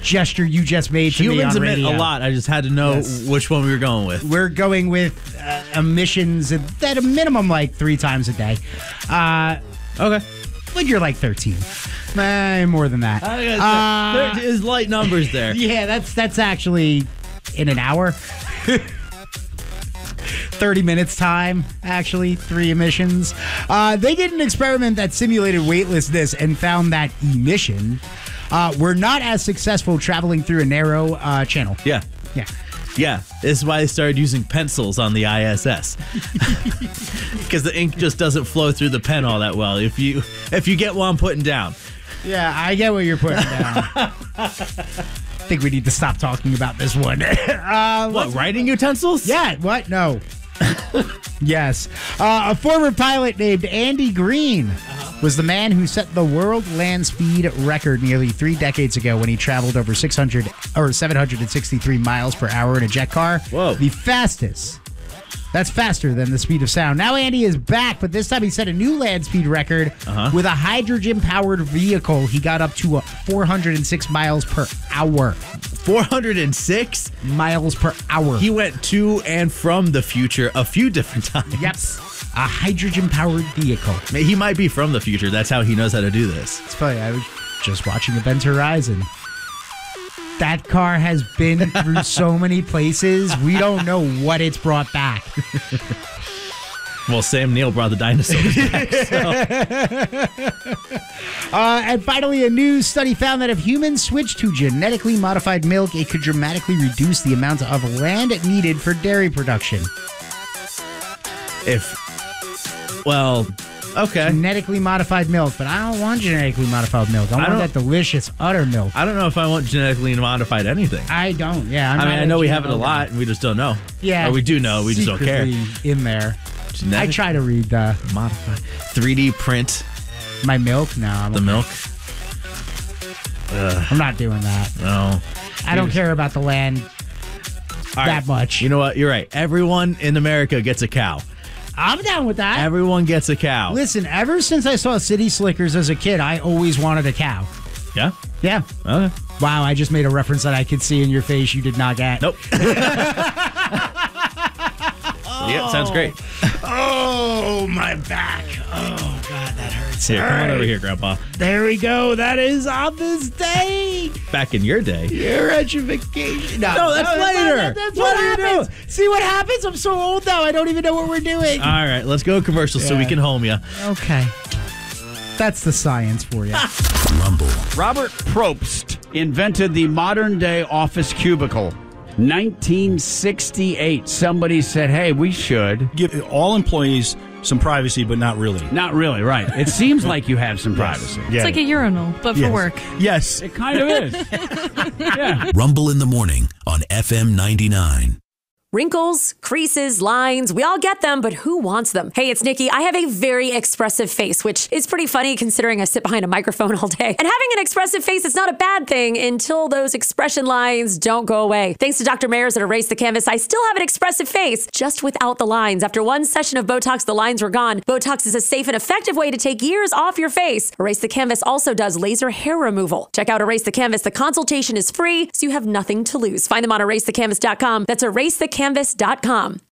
gesture you just made to me Humans on emit radio. a lot. I just had to know which one we were going with. We're going with emissions at a minimum like 3 times a day. Okay. But you're like 13. More than that. There is light numbers there. Yeah, that's actually in an hour. 30 minutes time, actually, 3 emissions. They did an experiment that simulated weightlessness and found that emission were not as successful traveling through a narrow channel. Yeah. Yeah. Yeah, this is why they started using pencils on the ISS. Because the ink just doesn't flow through the pen all that well. If you get what I'm putting down. Yeah, I get what you're putting down. I think we need to stop talking about this one. What, writing utensils? Yeah, what? No. Yes. A former pilot named Andy Green was the man who set the world land speed record nearly 3 decades ago when he traveled over 763 miles per hour in a jet car. Whoa. The fastest. That's faster than the speed of sound. Now Andy is back, but this time he set a new land speed record with a hydrogen-powered vehicle. He got up to 406 miles per hour. 406 miles per hour. He went to and from the future a few different times. Yep. A hydrogen-powered vehicle. He might be from the future. That's how he knows how to do this. It's funny. I was just watching Event Horizon. That car has been through so many places. We don't know what it's brought back. Well, Sam Neill brought the dinosaurs back. And finally, a new study found that if humans switched to genetically modified milk, it could dramatically reduce the amount of land needed for dairy production. Okay. Genetically modified milk, but I don't want genetically modified milk. I want that delicious udder milk. I don't know if I want genetically modified anything. I don't, yeah. I know we have it a lot, and we just don't know. Yeah. Or we do know, we just don't care. In there. I try to read the modified 3D print my milk. No, the milk. I'm not doing that. No, I don't care about the land that much. You know what? You're right. Everyone in America gets a cow. I'm down with that. Everyone gets a cow. Listen, ever since I saw City Slickers as a kid, I always wanted a cow. Yeah? Yeah. Okay. Wow, I just made a reference that I could see in your face you did not get. Nope. Yeah, sounds great. Oh, my back. Oh, God, that hurts. Here, come on over here, Grandpa. There we go. That is on this day. Back in your day. Your education. No, that's later. That's what happens. See what happens? I'm so old now. I don't even know what we're doing. All right, let's go commercial so we can home you. Okay. That's the science for you. Rumble. Robert Probst invented the modern-day office cubicle. 1968. Somebody said, hey, we should give all employees some privacy, but not really. Not really, right. It seems like you have some privacy. It's like a urinal, but for work. Yes. It kind of is. Yeah. Rumble in the morning on FM 99. Wrinkles, creases, lines, we all get them, but who wants them? Hey, it's Nikki. I have a very expressive face, which is pretty funny considering I sit behind a microphone all day. And having an expressive face is not a bad thing until those expression lines don't go away. Thanks to Dr. Mayers at Erase the Canvas, I still have an expressive face, just without the lines. After one session of Botox, the lines were gone. Botox is a safe and effective way to take years off your face. Erase the Canvas also does laser hair removal. Check out Erase the Canvas. The consultation is free, so you have nothing to lose. Find them on erasethecanvas.com. That's erasethecanvas.com.